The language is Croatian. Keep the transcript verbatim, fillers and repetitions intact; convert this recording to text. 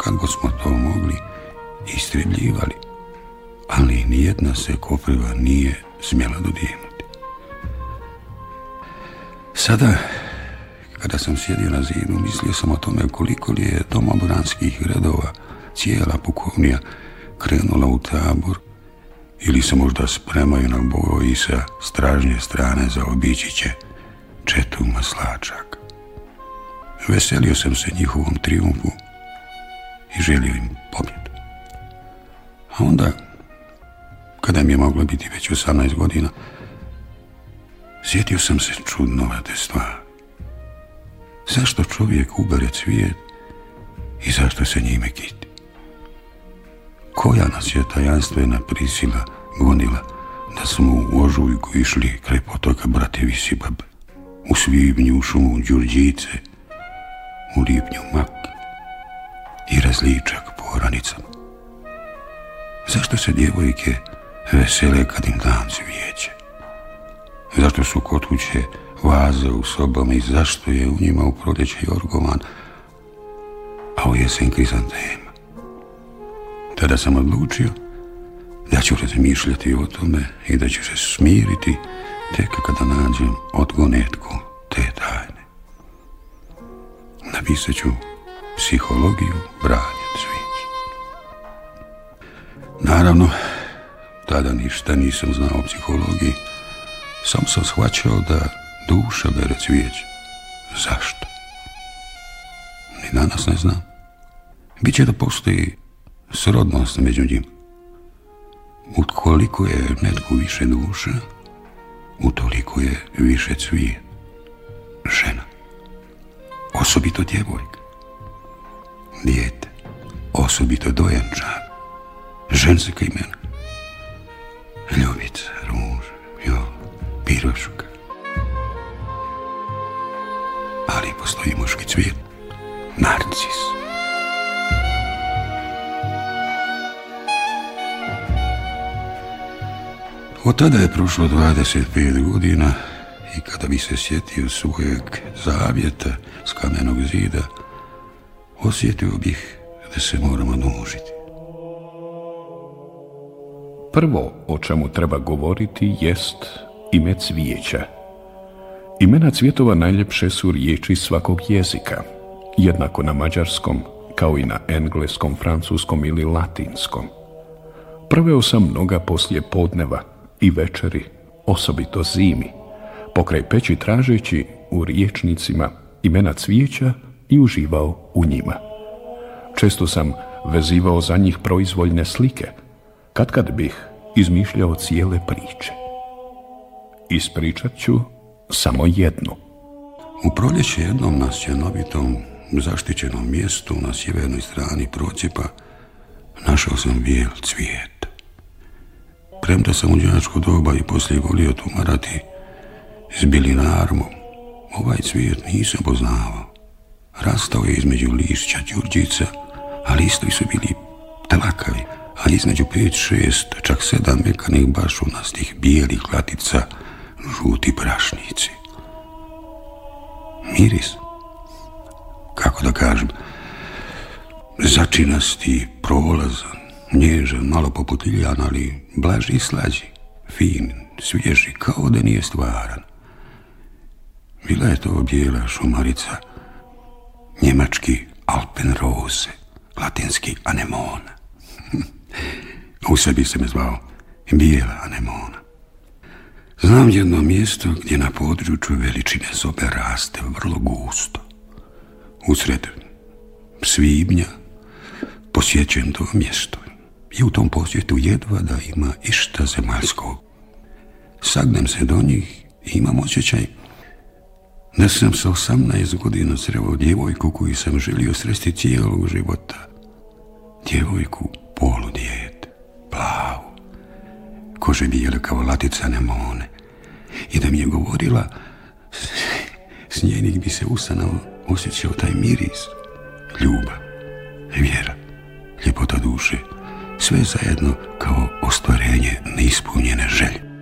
kad god smo to mogli, istrebljivali, ali nijedna se kopriva nije smjela dodirnuti. Sada, kada sam sjedio na zidu, mislio sam o tome koliko li je domobranskih redova cijela pukovnija krenula u tabor ili se možda spremaju na boj i sa stražnje strane zaobići će četu maslačaka. Veselio sam se njihovom trijumfu i želio im pobjedu. A onda, kada mi je moglo biti već osamnaest godina, sjetio sam se čudnovate stvari. Zašto čovjek ubere cvijet i zašto se njime kiti? Koja nas je tajanstvena prisila gonila da smo u ožujku išli kraj potoka Brate Visibab, u svibnju u šumu Đurđice, u lipnju mak i različak po oranicama? Zašto se djevojke vesele kad im dam cvijeće? Zašto su kod kuće vaze u sobama i zašto je u njima u proljeće jorgovan, a u jesen krizantema? Tada sam odlučio da ću razmišljati o tome i da ću se smiriti tek kada nađem odgonetku te tajne. Napisat ću psihologiju branja cvijeća. Naravno, tada ništa nisam znao o psihologiji, sam sam shvaćao da duša bere cvijeće. Zašto? Ni danas ne znam. Biće da postoji srodnost među njima. Ukoliko je netko više duša, utoliko je više cvijet. Žena. Osobito djevojka. Dijete. Osobito dojenčan. Ženska imena. Ljubica, ruža, jo, piroška. Ali postoji muški cvijet. Narcis. Od tada je prošlo dvadeset pet godina i kada bi se sjetio svojeg zavjeta s kamenog zida, osjetio bih da se moramo nužiti. Prvo o čemu treba govoriti jest ime cvijeća. Imena cvjetova najljepše su riječi svakog jezika, jednako na mađarskom kao i na engleskom, francuskom ili latinskom. Proveo sam mnoga poslije podneva i večeri, osobito zimi, pokraj peći tražeći u riječnicima imena cvijeća i uživao u njima. Često sam vezivao za njih proizvoljne slike, katkad bih izmišljao cijele priče. Ispričat ću samo jednu. U proljeće jednom na stjenovitom zaštićenom mjestu na sjevernoj strani procjepa našao sam bijel cvijet. Premda sam u đačko doba i poslije volio tumarati s bilinarmom, ovaj cvijet nisam poznavao. Rastao je između lišća đurđica, ali isto su bili tlakavi, a između pet, šest, čak sedam mekanih bašunastih bijelih klatica žuti prašnici. Miris, kako da kažem, začinasti, prolazan, nježan, malo poput liljana, ali blaži i slađi, fin, svježi, kao da nije stvaran. Bila je to bijela šumarica, njemački Alpenrose, latinski anemona. U sebi se me zvao bijela anemona. Znam jedno mjesto gdje na području veličine sobe raste vrlo gusto. Usred svibnja posjećujem to mjesto i u tom posjetu jedva da ima išta zemaljskog. Sagnem se do njih i imam osjećaj da sam sa osamnaest godina sreo djevojku koju sam želio sresti cijelog života. Djevojku poludijete, plavu, kože bijele kao latica anemone, i da mi je govorila, s njenih bi se usana osjećao taj miris, ljubav, vjera, ljepota duše, sve zajedno kao ostvarenje neispunjene želje.